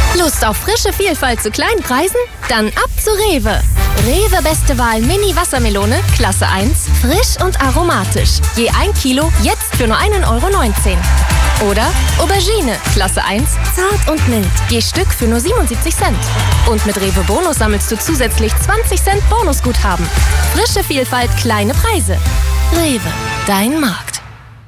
Lust auf frische Vielfalt zu kleinen Preisen? Dann ab zu Rewe. Rewe Beste Wahl Mini Wassermelone, Klasse 1, frisch und aromatisch. Je 1 Kilo, jetzt für nur 1,19 €. Oder Aubergine, Klasse 1, zart und mild. Je Stück für nur 77 Cent. Und mit Rewe Bonus sammelst du zusätzlich 20 Cent Bonusguthaben. Frische Vielfalt, kleine Preise. Rewe, dein Markt.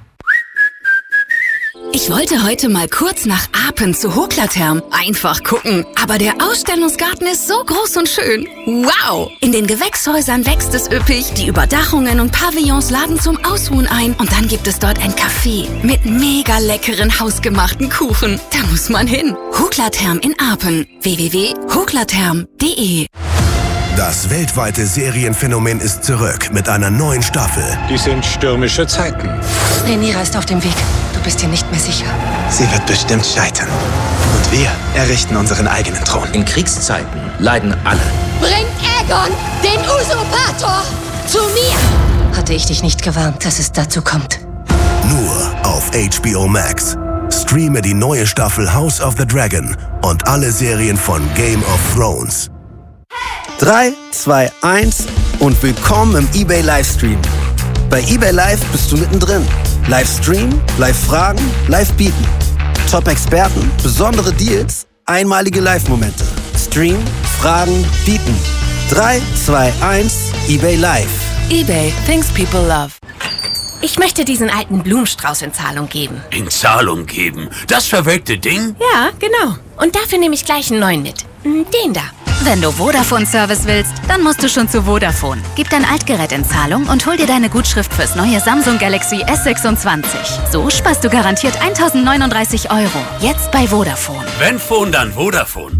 Ich wollte heute mal kurz nach Apen zu Hoklatherm. Einfach gucken. Aber der Ausstellungsgarten ist so groß und schön. Wow! In den Gewächshäusern wächst es üppig. Die Überdachungen und Pavillons laden zum Ausruhen ein. Und dann gibt es dort ein Café mit mega leckeren hausgemachten Kuchen. Da muss man hin. Hoklatherm in Apen. www.hoklatherm.de. Das weltweite Serienphänomen ist zurück mit einer neuen Staffel. Dies sind stürmische Zeiten. Rhaenyra ist auf dem Weg. Du bist dir nicht mehr sicher. Sie wird bestimmt scheitern. Und wir errichten unseren eigenen Thron. In Kriegszeiten leiden alle. Bringt Aegon, den Usurpator, zu mir! Hatte ich dich nicht gewarnt, dass es dazu kommt? Nur auf HBO Max. Streame die neue Staffel House of the Dragon und alle Serien von Game of Thrones. 3, 2, 1 und willkommen im eBay Livestream. Bei eBay Live bist du mittendrin. Livestream, Live-Fragen, Live-Bieten. Top-Experten, besondere Deals, einmalige Live-Momente. Stream, Fragen, Bieten. 3, 2, 1, eBay Live. eBay, things people love. Ich möchte diesen alten Blumenstrauß in Zahlung geben. In Zahlung geben? Das verwelkte Ding? Ja, genau. Und dafür nehme ich gleich einen neuen mit. Den da. Wenn du Vodafone-Service willst, dann musst du schon zu Vodafone. Gib dein Altgerät in Zahlung und hol dir deine Gutschrift fürs neue Samsung Galaxy S26. So sparst du garantiert 1.039 €. Jetzt bei Vodafone. Wenn Phone, dann Vodafone.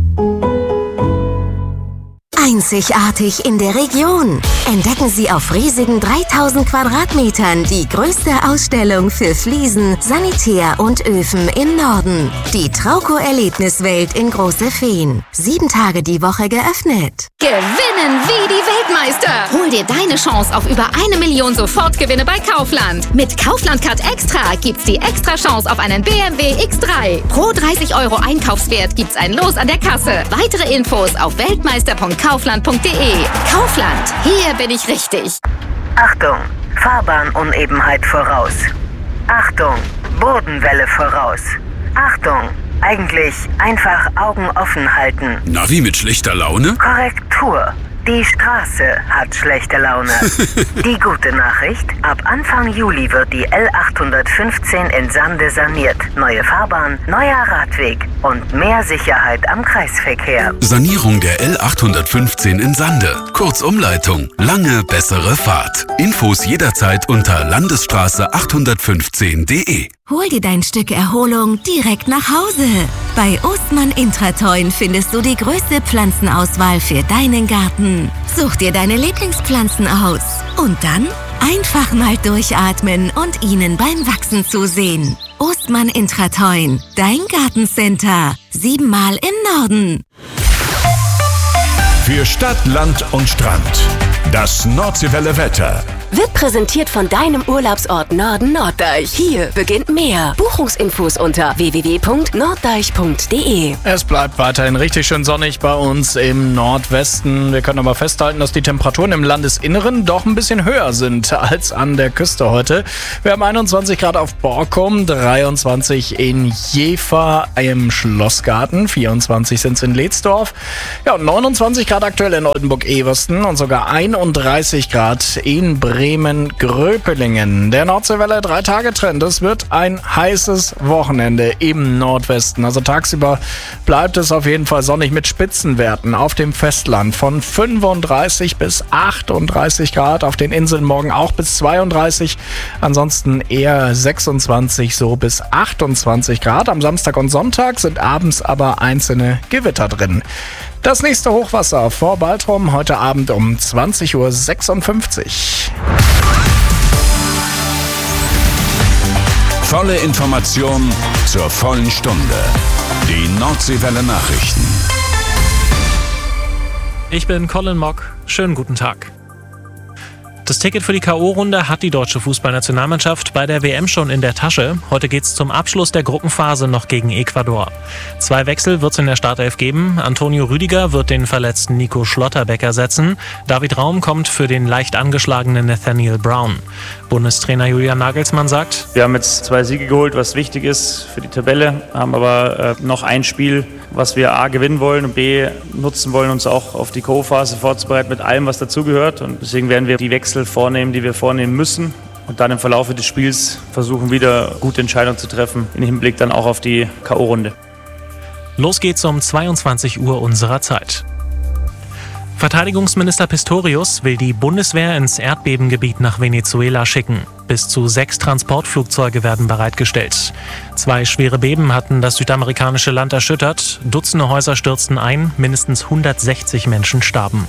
Einzigartig in der Region. Entdecken Sie auf riesigen 3000 Quadratmetern die größte Ausstellung für Fliesen, Sanitär und Öfen im Norden. Die Trauco-Erlebniswelt in Große Feen. 7 Tage die Woche geöffnet. Gewinnen wie die Weltmeister! Hol dir deine Chance auf über 1 Million Sofortgewinne bei Kaufland. Mit Kaufland Card Extra gibt's die extra Chance auf einen BMW X3. Pro 30 € Einkaufswert gibt's ein Los an der Kasse. Weitere Infos auf weltmeister.kaufland.de. Kaufland, hier bin ich richtig. Achtung, Fahrbahnunebenheit voraus. Achtung, Bodenwelle voraus. Achtung, eigentlich einfach Augen offen halten. Navi mit schlechter Laune? Korrektur. Die Straße hat schlechte Laune. Die gute Nachricht, ab Anfang Juli wird die L815 in Sande saniert. Neue Fahrbahn, neuer Radweg und mehr Sicherheit am Kreisverkehr. Sanierung der L815 in Sande. Kurzumleitung. Lange bessere Fahrt. Infos jederzeit unter landesstraße815.de. Hol dir dein Stück Erholung direkt nach Hause. Bei Ostmann Intratoin findest du die größte Pflanzenauswahl für deinen Garten. Such dir deine Lieblingspflanzen aus und dann einfach mal durchatmen und ihnen beim Wachsen zusehen. Ostmann Intratoin, dein Gartencenter. 7-mal im Norden. Für Stadt, Land und Strand. Das Nordseewelle Wetter. Wird präsentiert von deinem Urlaubsort Norden Norddeich. Hier beginnt mehr. Buchungsinfos unter www.norddeich.de. Es bleibt weiterhin richtig schön sonnig bei uns im Nordwesten. Wir können aber festhalten, dass die Temperaturen im Landesinneren doch ein bisschen höher sind als an der Küste heute. Wir haben 21 Grad auf Borkum, 23 in Jever im Schlossgarten, 24 sind es in Lehtsdorf. Ja, und 29 Grad aktuell in Oldenburg-Eversten und sogar 31 Grad in Bremen-Gröpelingen. Der Nordseewelle 3-Tage-Trend. Es wird ein heißes Wochenende im Nordwesten. Also tagsüber bleibt es auf jeden Fall sonnig mit Spitzenwerten auf dem Festland von 35 bis 38 Grad. Auf den Inseln morgen auch bis 32. Ansonsten eher 26 so bis 28 Grad. Am Samstag und Sonntag sind abends aber einzelne Gewitter drin. Das nächste Hochwasser vor Baltrum heute Abend um 20.56 Uhr. Volle Information zur vollen Stunde. Die Nordseewelle Nachrichten. Ich bin Colin Mock. Schönen guten Tag. Das Ticket für die K.O.-Runde hat die deutsche Fußballnationalmannschaft bei der WM schon in der Tasche. Heute geht's zum Abschluss der Gruppenphase noch gegen Ecuador. 2 Wechsel wird's in der Startelf geben. Antonio Rüdiger wird den verletzten Nico Schlotterbeck ersetzen. David Raum kommt für den leicht angeschlagenen Nathaniel Brown. Bundestrainer Julian Nagelsmann sagt: Wir haben jetzt 2 Siege geholt, was wichtig ist für die Tabelle, haben aber noch ein Spiel, was wir A gewinnen wollen und B nutzen wollen, uns auch auf die K.O.-Phase vorzubereiten mit allem, was dazugehört. Und deswegen werden wir die Wechsel vornehmen, die wir vornehmen müssen. Und dann im Verlauf des Spiels versuchen, wieder gute Entscheidungen zu treffen, im Hinblick dann auch auf die K.O.-Runde. Los geht's um 22 Uhr unserer Zeit. Verteidigungsminister Pistorius will die Bundeswehr ins Erdbebengebiet nach Venezuela schicken. Bis zu 6 Transportflugzeuge werden bereitgestellt. 2 schwere Beben hatten das südamerikanische Land erschüttert. Dutzende Häuser stürzten ein, mindestens 160 Menschen starben.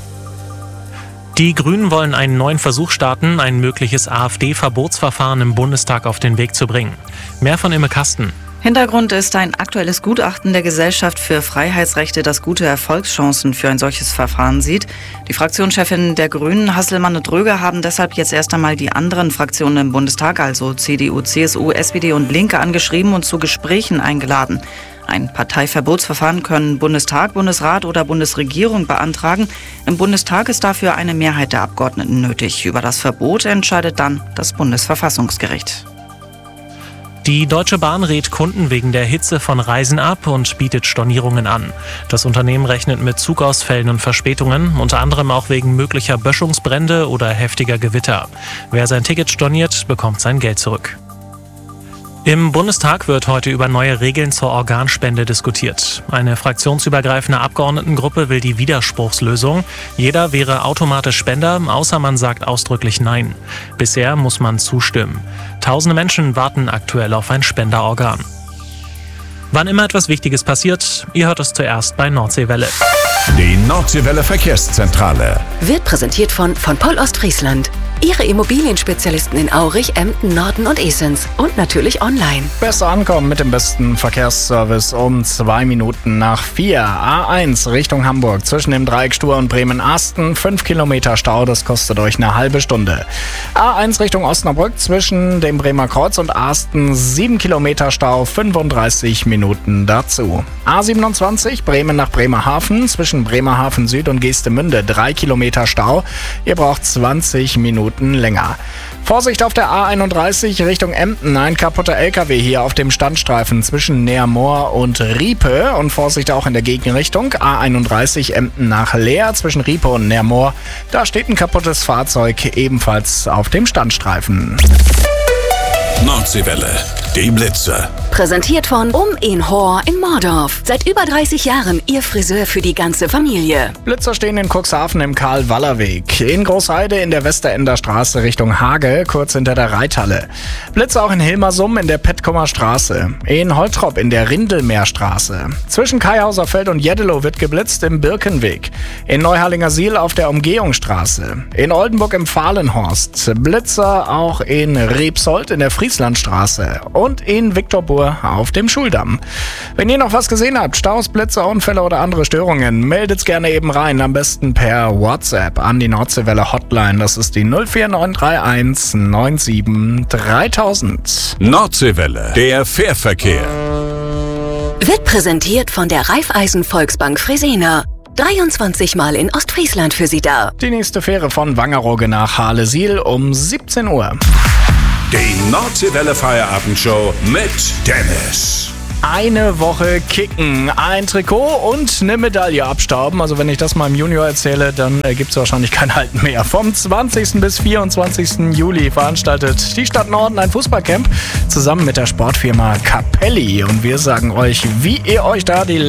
Die Grünen wollen einen neuen Versuch starten, ein mögliches AfD-Verbotsverfahren im Bundestag auf den Weg zu bringen. Mehr von Imme Kasten. Hintergrund ist ein aktuelles Gutachten der Gesellschaft für Freiheitsrechte, das gute Erfolgschancen für ein solches Verfahren sieht. Die Fraktionschefin der Grünen, Hasselmann und Röger, haben deshalb jetzt erst einmal die anderen Fraktionen im Bundestag, also CDU, CSU, SPD und Linke, angeschrieben und zu Gesprächen eingeladen. Ein Parteiverbotsverfahren können Bundestag, Bundesrat oder Bundesregierung beantragen. Im Bundestag ist dafür eine Mehrheit der Abgeordneten nötig. Über das Verbot entscheidet dann das Bundesverfassungsgericht. Die Deutsche Bahn rät Kunden wegen der Hitze von Reisen ab und bietet Stornierungen an. Das Unternehmen rechnet mit Zugausfällen und Verspätungen, unter anderem auch wegen möglicher Böschungsbrände oder heftiger Gewitter. Wer sein Ticket storniert, bekommt sein Geld zurück. Im Bundestag wird heute über neue Regeln zur Organspende diskutiert. Eine fraktionsübergreifende Abgeordnetengruppe will die Widerspruchslösung. Jeder wäre automatisch Spender, außer man sagt ausdrücklich Nein. Bisher muss man zustimmen. Tausende Menschen warten aktuell auf ein Spenderorgan. Wann immer etwas Wichtiges passiert, ihr hört es zuerst bei Nordseewelle. Die Nordseewelle Verkehrszentrale wird präsentiert von Poll Ostfriesland. Ihre Immobilienspezialisten in Aurich, Emden, Norden und Esens. Und natürlich online. Besser ankommen mit dem besten Verkehrsservice um 2 Minuten nach 4. A1 Richtung Hamburg zwischen dem Dreieck Stur und Bremen-Asten. 5 Kilometer Stau, das kostet euch eine halbe Stunde. A1 Richtung Osnabrück zwischen dem Bremer Kreuz und Asten. 7 Kilometer Stau, 35 Minuten dazu. A27 Bremen nach Bremerhaven zwischen Bremerhaven Süd und Geestemünde. 3 Kilometer Stau. Ihr braucht 20 Minuten länger. Vorsicht auf der A31 Richtung Emden. Ein kaputter LKW hier auf dem Standstreifen zwischen Neermoor und Riepe. Und Vorsicht auch in der Gegenrichtung. A31 Emden nach Leer zwischen Riepe und Neermoor. Da steht ein kaputtes Fahrzeug ebenfalls auf dem Standstreifen. Nordseewelle, die Blitze. Präsentiert von In-Hor in Mordorf. Seit über 30 Jahren Ihr Friseur für die ganze Familie. Blitzer stehen in Cuxhaven im Karl-Waller-Weg. In Großheide in der Westerender Straße Richtung Hage, kurz hinter der Reithalle. Blitzer auch in Hilmersum in der Petkomer Straße. In Holtrop in der Rindelmeerstraße. Zwischen Kaihauser Feld und Jeddelo wird geblitzt im Birkenweg. In Neuharlingersiel auf der Umgehungsstraße. In Oldenburg im Fahlenhorst. Blitzer auch in Rebsold in der Frieslandstraße. Und in Viktorburg auf dem Schuldamm. Wenn ihr noch was gesehen habt, Staus, Blitze, Unfälle oder andere Störungen, meldet's gerne eben rein. Am besten per WhatsApp an die Nordseewelle Hotline. Das ist die 04931 97 3000. Nordseewelle, der Fährverkehr. Wird präsentiert von der Raiffeisen Volksbank Fresenier. 23 Mal in Ostfriesland für Sie da. Die nächste Fähre von Wangerooge nach Harlesiel um 17 Uhr. Die Nordseewelle Feierabendshow mit Dennis. Eine Woche kicken, ein Trikot und eine Medaille abstauben. Also wenn ich das mal im Junior erzähle, dann gibt es wahrscheinlich kein Halten mehr. Vom 20. bis 24. Juli veranstaltet die Stadt Norden ein Fußballcamp zusammen mit der Sportfirma Capelli. Und wir sagen euch, wie ihr euch da die